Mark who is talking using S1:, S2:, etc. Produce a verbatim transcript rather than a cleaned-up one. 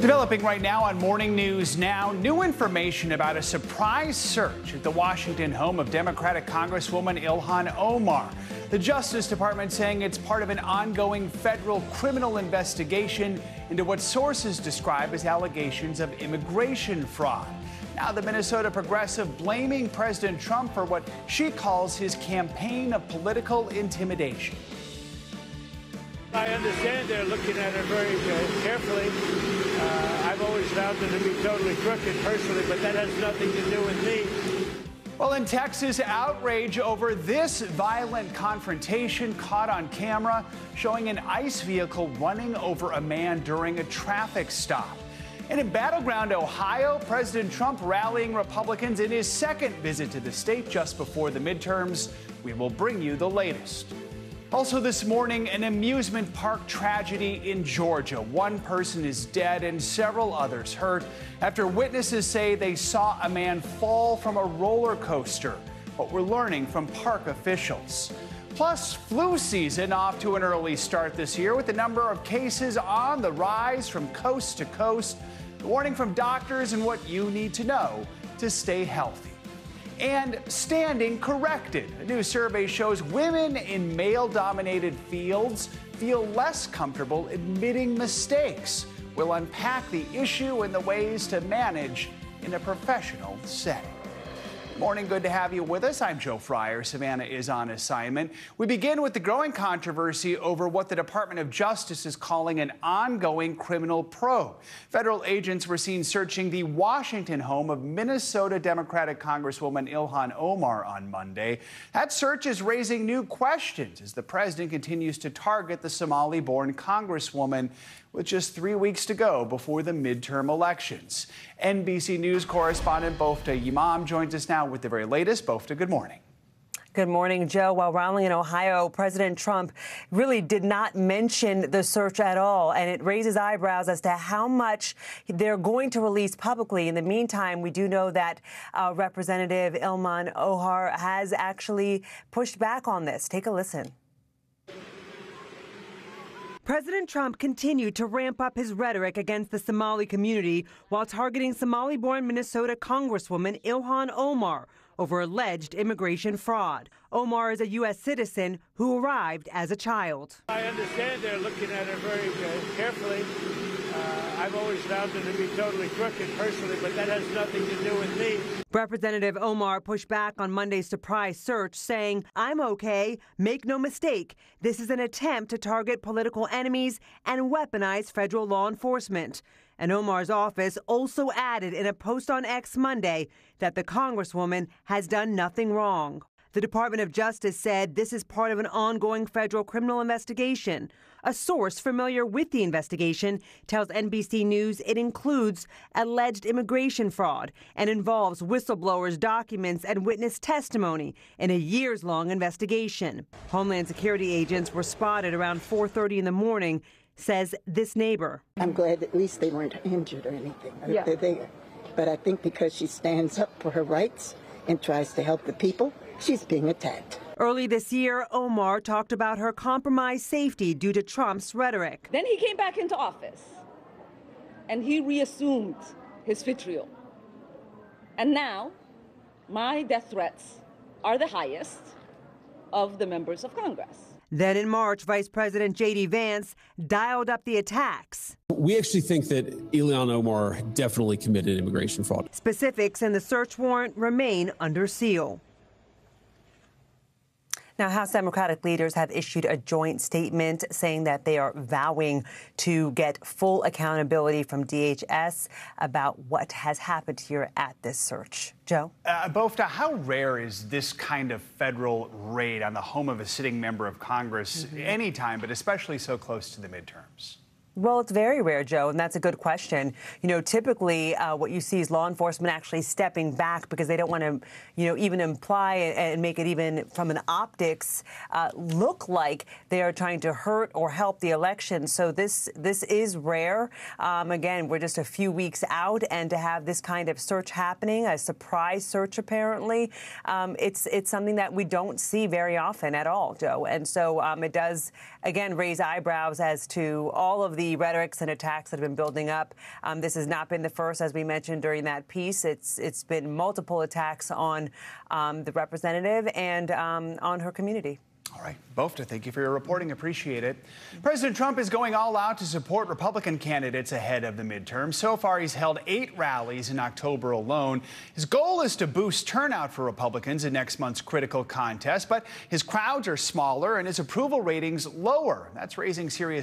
S1: Developing right now on Morning News Now, new information about a surprise search at the Washington home of Democratic Congresswoman Ilhan Omar. The Justice Department saying it's part of an ongoing federal criminal investigation into what sources describe as allegations of immigration fraud. Now, the Minnesota progressive blaming President Trump for what she calls his campaign of political intimidation.
S2: I understand they're looking at her very uh, carefully. Uh, I've always found her to be totally crooked personally, but that has nothing to do with me.
S1: Well, in Texas, outrage over this violent confrontation caught on camera, showing an ICE vehicle running over a man during a traffic stop. And in battleground Ohio, President Trump rallying Republicans in his second visit to the state just before the midterms. We will bring you the latest. Also this morning, an amusement park tragedy in Georgia. One person is dead and several others hurt after witnesses say they saw a man fall from a roller coaster. What we're learning from park officials. Plus, flu season off to an early start this year with the number of cases on the rise from coast to coast. The warning from doctors and what you need to know to stay healthy. And standing corrected. A new survey shows women in male-dominated fields feel less comfortable admitting mistakes. We'll unpack the issue and the ways to manage in a professional setting. Morning, good to have you with us. I'm Joe Fryer. Savannah is on assignment. We begin with the growing controversy over what the Department of Justice is calling an ongoing criminal probe. Federal agents were seen searching the Washington home of Minnesota Democratic Congresswoman Ilhan Omar on Monday. That search is raising new questions as the president continues to target the Somali-born congresswoman with just three weeks to go before the midterm elections. N B C News correspondent Bofta Yimam joins us now with the very latest. Bofta, good morning.
S3: Good morning, Joe. While rallying in Ohio, President Trump really did not mention the search at all, and it raises eyebrows as to how much they're going to release publicly. In the meantime, we do know that uh, Representative Ilhan Omar has actually pushed back on this. Take a listen. President Trump continued to ramp up his rhetoric against the Somali community while targeting Somali-born Minnesota Congresswoman Ilhan Omar over alleged immigration fraud. Omar is a U S citizen who arrived as a child.
S2: I understand they're looking at her very uh, carefully. Uh, I've always found her to be totally crooked personally, but that has nothing to do with me.
S3: Representative Omar pushed back on Monday's surprise search, saying, "I'm okay. Make no mistake. This is an attempt to target political enemies and weaponize federal law enforcement." And Omar's office also added in a post on X Monday that the Congresswoman has done nothing wrong. The Department of Justice said this is part of an ongoing federal criminal investigation. A source familiar with the investigation tells N B C News it includes alleged immigration fraud and involves whistleblowers' documents and witness testimony in a years-long investigation. Homeland Security agents were spotted around four thirty in the morning, says this neighbor.
S4: I'm glad at least they weren't injured or anything.
S3: Yeah.
S4: They're there. But I think because she stands up for her rights and tries to help the people, she's being attacked.
S3: Early this year, Omar talked about her compromised safety due to Trump's rhetoric.
S5: Then he came back into office and he reassumed his vitriol. And now my death threats are the highest of the members of Congress.
S3: Then in March, Vice President J D Vance dialed up the attacks.
S6: We actually think that Ilhan Omar definitely committed immigration fraud.
S3: Specifics in the search warrant remain under seal. Now, House Democratic leaders have issued a joint statement saying that they are vowing to get full accountability from D H S about what has happened here at this search. Joe?
S1: Uh, Bofta, how rare is this kind of federal raid on the home of a sitting member of Congress mm-hmm. anytime, but especially so close to the midterms?
S3: Well, it's very rare, Joe, and that's a good question. You know, typically uh, what you see is law enforcement actually stepping back because they don't want to, you know, even imply and make it even from an optics uh, look like they are trying to hurt or help the election. So this this is rare. Um, again, we're just a few weeks out, and to have this kind of search happening, a surprise search apparently, um, it's it's something that we don't see very often at all, Joe. And so um, it does, again, raise eyebrows as to all of the the rhetorics and attacks that have been building up. Um, this has not been the first, as we mentioned during that piece. It's it's been multiple attacks on um, the representative and um, on her community.
S1: All right, Bofta, thank you for your reporting. Appreciate it. President Trump is going all out to support Republican candidates ahead of the midterm. So far, he's held eight rallies in October alone. His goal is to boost turnout for Republicans in next month's critical contest, but his crowds are smaller and his approval ratings lower. That's raising serious